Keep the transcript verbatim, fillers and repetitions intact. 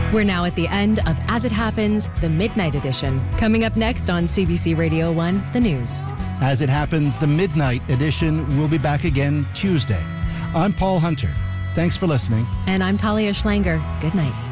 We're now at the end of As It Happens, the Midnight Edition. Coming up next on C B C Radio one, the news. As It Happens, the Midnight Edition will be back again Tuesday. I'm Paul Hunter. Thanks for listening. And I'm Talia Schlanger. Good night.